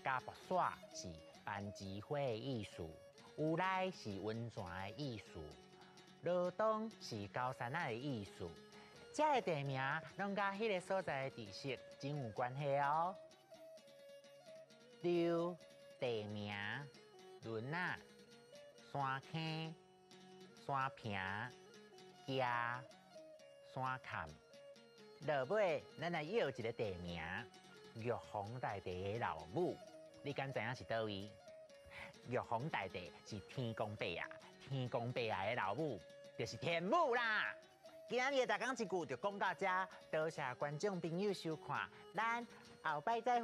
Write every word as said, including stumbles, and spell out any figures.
加博耍是班级会的意思，有来是温泉的意思，罗东是高山仔的意思。这个地名拢甲迄个所在的地势真有关系哦。刘地名、轮啊、山坑、山坪、埕、山坎。落尾，咱来要一个地名，玉皇大帝的老母，你敢知影是倒位？玉皇大帝是天公伯啊，天公伯啊的老母就是天母啦。今日大家一句就讲到这，多谢观众朋友收看，咱后摆再会。